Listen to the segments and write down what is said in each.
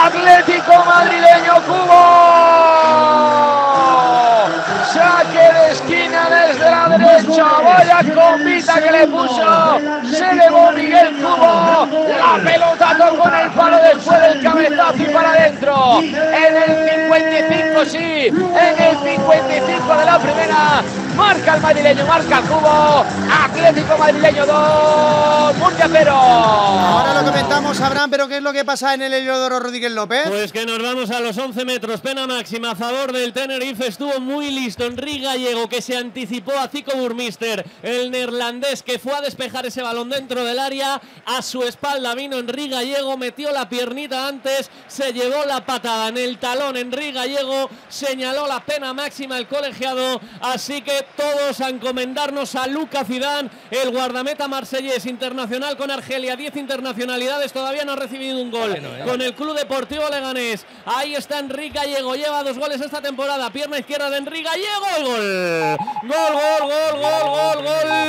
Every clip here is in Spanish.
Atlético madrileño, Cubo. Saque de esquina desde la derecha. Vaya combita que le puso. Se elevó Miguel Cubo. La pelota tocó en el palo después del cabezazo y para adentro. En el 55, sí. En el 55 de la primera. Marca el madrileño, marca Cubo. Atlético madrileño 2, Murcia 0. Ahora lo comentamos, Abraham, pero ¿qué es lo que pasa en el Heliodoro Rodríguez López? Pues que nos vamos a los 11 metros, pena máxima a favor del Tenerife. Estuvo muy listo Enrique Gallego, que se anticipó a Zico Burmister, el neerlandés, que fue a despejar ese balón dentro del área. A su espalda vino Enrique Gallego, metió la piernita antes, se llevó la patada en el talón. Enrique Gallego señaló la pena máxima el colegiado, así que todos a encomendarnos a Luca Zidane, el guardameta marsellés, internacional con Argelia, 10 internacionalidades, todavía no ha recibido un gol con el Club Deportivo Leganés. Ahí está Enrique Gallego, lleva 2 goles esta temporada, pierna izquierda de Enrique Gallego, el gol. Gol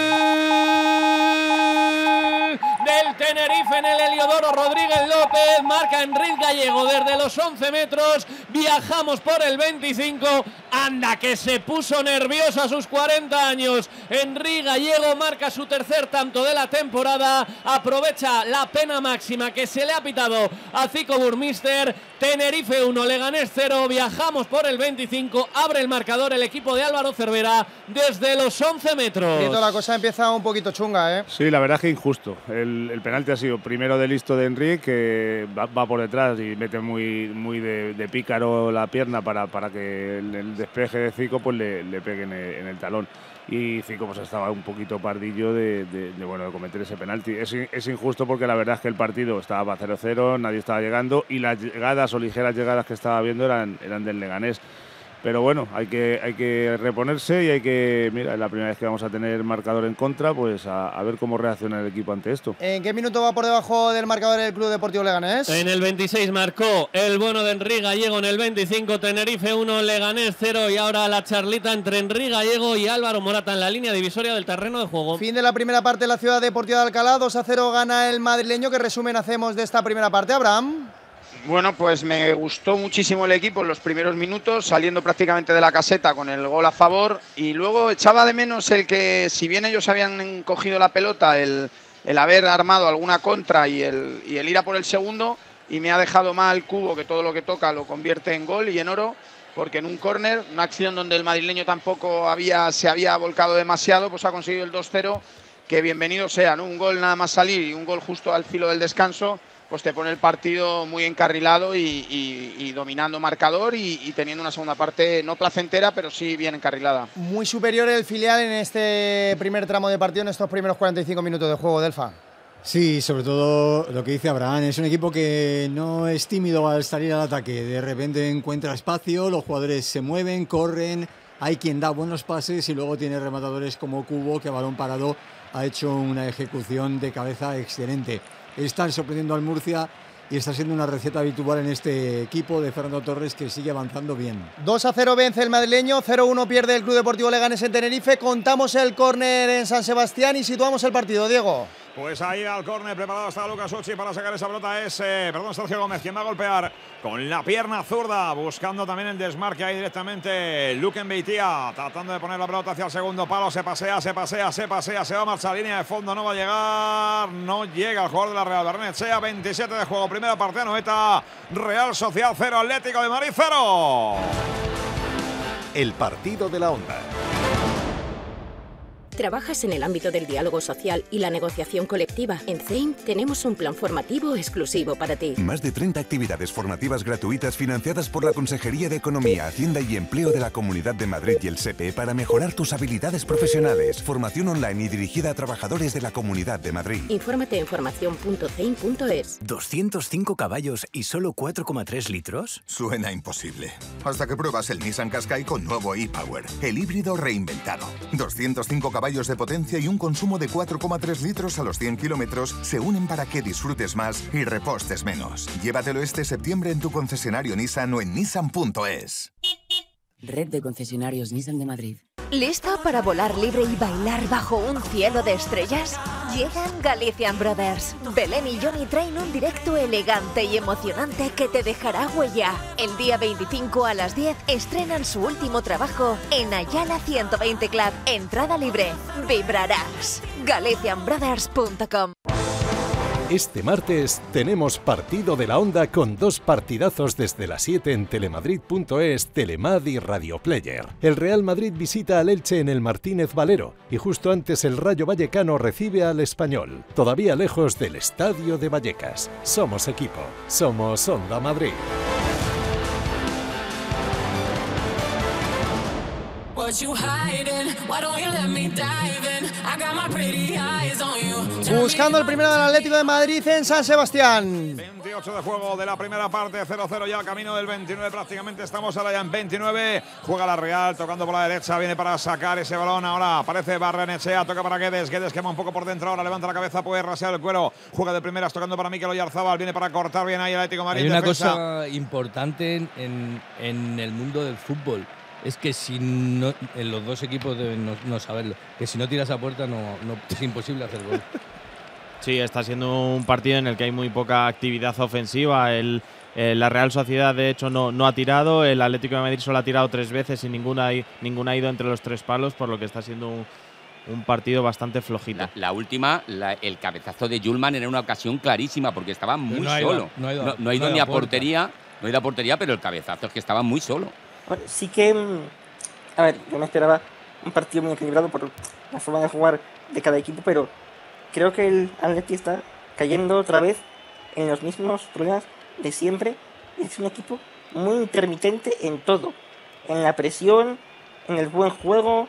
del Tenerife en el Heliodoro Rodríguez López. Marca Enrique Gallego desde los 11 metros. Viajamos por el 25. Anda que se puso nervioso a sus 40 años. Enrique Gallego marca su tercer tanto de la temporada. Aprovecha la pena máxima que se le ha pitado a Zico Burmister. Tenerife 1, Leganés 0. Viajamos por el 25. Abre el marcador el equipo de Álvaro Cervera desde los 11 metros. Y toda la cosa empieza un poquito chunga, ¿eh? Sí, la verdad es que injusto. El penalti ha sido primero de listo de Enrique, que va por detrás y mete muy de pícaro la pierna para que el despeje de Zico pues le pegue en el talón. Y Zico pues estaba un poquito pardillo de cometer ese penalti. Es injusto porque la verdad es que el partido estaba 0-0, nadie estaba llegando y las llegadas o ligeras llegadas que estaba viendo eran del Leganés. Pero bueno, hay que reponerse y hay que, mira, es la primera vez que vamos a tener marcador en contra, pues a ver cómo reacciona el equipo ante esto. ¿En qué minuto va por debajo del marcador el Club Deportivo Leganés? En el 26 marcó el bueno de Enrique Gallego, en el 25 Tenerife 1, Leganés 0 y ahora la charlita entre Enrique Gallego y Álvaro Morata en la línea divisoria del terreno de juego. Fin de la primera parte en la Ciudad Deportiva de Alcalá, 2-0 gana el madrileño. ¿Qué resumen hacemos de esta primera parte, Abraham? Bueno, pues me gustó muchísimo el equipo en los primeros minutos, saliendo prácticamente de la caseta con el gol a favor, y luego echaba de menos el que, si bien ellos habían cogido la pelota, el haber armado alguna contra y el ir a por el segundo, y me ha dejado mal Cubo, que todo lo que toca lo convierte en gol y en oro, porque en un córner, una acción donde el madrileño tampoco se había volcado demasiado, pues ha conseguido el 2-0, que bienvenido sea, ¿no? Un gol nada más salir y un gol justo al filo del descanso, pues te pone el partido muy encarrilado y dominando marcador y teniendo una segunda parte no placentera, pero sí bien encarrilada. Muy superior el filial en este primer tramo de partido, en estos primeros 45 minutos de juego, Delfa. Sí, sobre todo lo que dice Abraham, es un equipo que no es tímido al salir al ataque, de repente encuentra espacio, los jugadores se mueven, corren, hay quien da buenos pases y luego tiene rematadores como Cubo, que a balón parado ha hecho una ejecución de cabeza excelente. Están sorprendiendo al Murcia y está siendo una receta habitual en este equipo de Fernando Torres, que sigue avanzando bien. 2-0 vence el madrileño, 0-1 pierde el Club Deportivo Leganés en Tenerife. Contamos el córner en San Sebastián y situamos el partido, Diego. Pues ahí al córner, preparado está Lucas Uchi para sacar esa pelota. Sergio Gómez, quien va a golpear con la pierna zurda, buscando también el desmarque ahí directamente. Luquen Beitia, tratando de poner la pelota hacia el segundo palo. Se pasea, se va a marchar. Línea de fondo, no va a llegar. No llega el jugador de la Real Barnechea. 27 de juego, primera parte, Noeta. Real Sociedad 0, Atlético de Madrid 0. El partido de la onda. ¿Trabajas en el ámbito del diálogo social y la negociación colectiva? En CEIM tenemos un plan formativo exclusivo para ti. Más de 30 actividades formativas gratuitas financiadas por la Consejería de Economía, Hacienda y Empleo de la Comunidad de Madrid y el SEPE para mejorar tus habilidades profesionales. Formación online y dirigida a trabajadores de la Comunidad de Madrid. Infórmate en formación.ceim.es. 205 caballos y solo 4,3 litros. Suena imposible. Hasta que pruebas el Nissan Qashqai con nuevo e-Power, el híbrido reinventado. 205 caballos de potencia y un consumo de 4,3 litros a los 100 kilómetros se unen para que disfrutes más y repostes menos. Llévatelo este septiembre en tu concesionario Nissan o en nissan.es. Red de concesionarios Nissan de Madrid. ¿Listo para volar libre y bailar bajo un cielo de estrellas? Llegan Galician Brothers. Belén y Johnny traen un directo elegante y emocionante que te dejará huella. El día 25 a las 10 estrenan su último trabajo en Ayala 120 Club. Entrada libre. Vibrarás. GalicianBrothers.com. Este martes tenemos partido de la Onda con 2 partidazos desde las 7 en telemadrid.es, Telemad y Radio Player. El Real Madrid visita al Elche en el Martínez Valero y justo antes el Rayo Vallecano recibe al Español, todavía lejos del Estadio de Vallecas. Somos equipo, somos Onda Madrid. Buscando el primero del Atlético de Madrid en San Sebastián. 28 de juego de la primera parte, 0-0 ya, camino del 29 prácticamente, estamos ahora ya en 29. Juega la Real, tocando por la derecha, viene para sacar ese balón, ahora aparece Barrenechea, toca para Guedes quema un poco por dentro, ahora levanta la cabeza, puede rasear el cuero, juega de primeras, tocando para Mikel Oyarzabal, viene para cortar bien ahí el Atlético de Madrid. Hay una cosa importante en el mundo del fútbol. Es que si no, en los dos equipos deben no saberlo, que si no tiras a puerta no es imposible hacer gol. Sí, está siendo un partido en el que hay muy poca actividad ofensiva. La Real Sociedad, de hecho, no ha tirado. El Atlético de Madrid solo ha tirado 3 veces y ninguna ha ido entre los 3 palos, por lo que está siendo un partido bastante flojito. La última, el cabezazo de Yulman era una ocasión clarísima porque estaba muy solo. No ha ido ni a portería, no ha ido a portería, pero el cabezazo es que estaba muy solo. Bueno, sí que, a ver, yo me esperaba un partido muy equilibrado por la forma de jugar de cada equipo, pero creo que el Atleti está cayendo otra vez en los mismos problemas de siempre. Es un equipo muy intermitente en todo, en la presión, en el buen juego,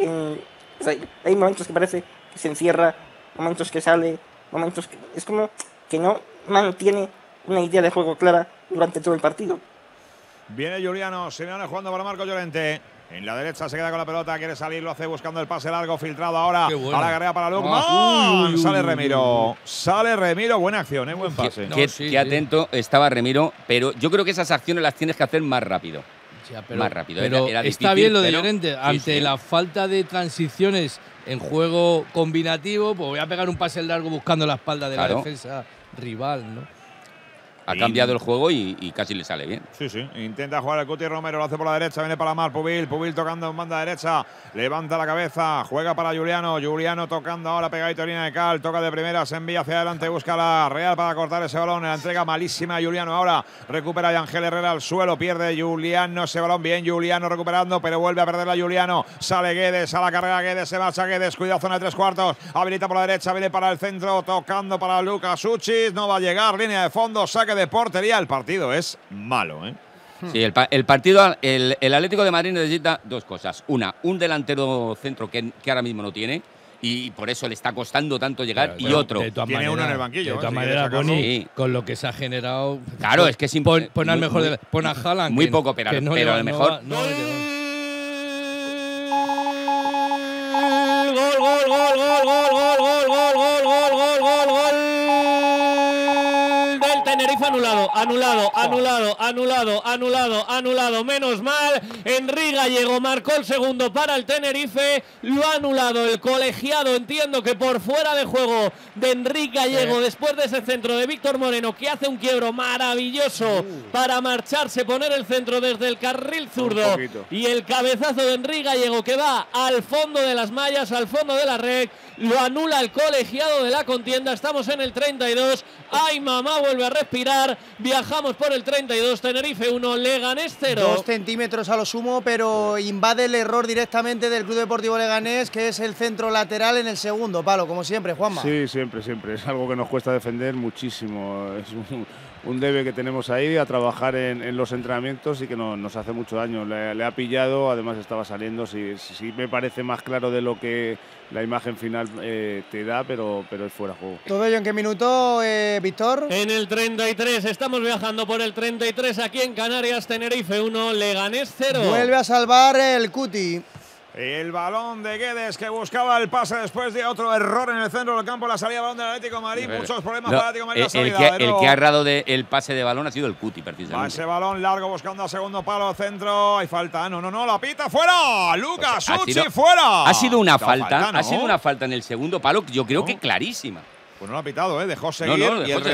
o sea, hay momentos que parece que se encierra, momentos que sale, momentos que es como que no mantiene una idea de juego clara durante todo el partido. Viene Juliano, Simeone jugando para Marco Llorente. En la derecha se queda con la pelota, quiere salir, lo hace buscando el pase largo, filtrado ahora. Bueno. A la carrera para Lukman. Sale Remiro. Sale Remiro, buena acción, buen pase. Qué atento estaba Remiro, pero yo creo que esas acciones las tienes que hacer más rápido. Más rápido. Pero era está difícil, bien lo de Llorente. Ante la falta de transiciones en juego combinativo, pues voy a pegar un pase largo buscando la espalda de la defensa rival, ¿no? Ha cambiado el juego y casi le sale bien. Sí. Intenta jugar el Cuti Romero, lo hace por la derecha, viene para Mar Pubil tocando en banda derecha, levanta la cabeza, juega para Juliano tocando ahora pegadito línea de cal, toca de primera, se envía hacia adelante, busca la Real para cortar ese balón, la entrega malísima a Juliano ahora, recupera a Ángel Herrera al suelo, pierde Juliano ese balón, bien Juliano recuperando, pero vuelve a perder a Juliano, sale Guedes, a la carrera Guedes, se marcha Guedes, cuidado zona de 3/4, habilita por la derecha, viene para el centro, tocando para Lucas Suchis, no va a llegar, línea de fondo, saque de portería, el partido es malo, ¿eh? Sí, el partido, el Atlético de Madrid necesita 2 cosas. Una, un delantero centro que ahora mismo no tiene y por eso le está costando tanto llegar. Y otro, tiene uno en el banquillo. De todas maneras, Boni, con lo que se ha generado. Claro, es que es pon al mejor, pon a Haaland. Muy poco, pero a lo mejor. Tenerife anulado, menos mal. Henry Gallego marcó el segundo para el Tenerife, lo ha anulado el colegiado, entiendo que por fuera de juego de Henry Gallego, después de ese centro de Víctor Moreno, que hace un quiebro maravilloso para marcharse, poner el centro desde el carril zurdo, y el cabezazo de Henry Gallego que va al fondo de las mallas, al fondo de la red, lo anula el colegiado de la contienda. Estamos en el 32, ay mamá, vuelve a respirar, viajamos por el 32, Tenerife 1, Leganés 0. 2 centímetros a lo sumo, pero invade el error directamente del Club Deportivo Leganés, que es el centro lateral en el segundo palo, como siempre, Juanma. Sí, siempre, es algo que nos cuesta defender muchísimo, es un debe que tenemos ahí a trabajar en los entrenamientos y que nos hace mucho daño. Le ha pillado, además estaba saliendo, sí me parece más claro de lo que la imagen final te da, pero es fuera de juego. ¿Todo ello en qué minuto, Víctor? En el 33, estamos viajando por el 33 aquí en Canarias, Tenerife 1, Leganés 0. Vuelve a salvar el Cuti. El balón de Guedes que buscaba el pase después de otro error en el centro del campo. La salida de balón del Atlético de Madrid. Muchos problemas para el Atlético de Madrid. El que ha errado el pase de balón ha sido el Cuti, precisamente. Va ese balón largo buscando a segundo palo, centro. Hay falta. No, la pita fuera. Lucas Suchi fuera. Ha sido una falta. ¿No? Ha sido una falta en el segundo palo, yo creo que clarísima. Pues no lo ha pitado, dejó seguir y el